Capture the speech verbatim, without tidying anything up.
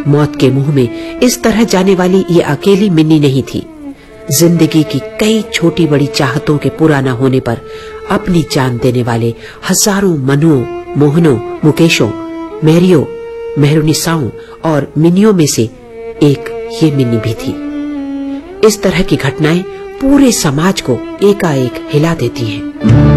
मौत के मुंह में इस तरह जाने वाली ये अकेली मिन्नी नहीं थी। जिंदगी की कई छोटी बड़ी चाहतों के पूरा न होने पर अपनी जान देने वाले हजारों मनुओं, मोहनों, मुकेशों, मेहरियों, मेहरुनिसाओं और मिनियों में से एक ये मिन्नी भी थी। इस तरह की घटनाएं पूरे समाज को एकाएक हिला देती हैं।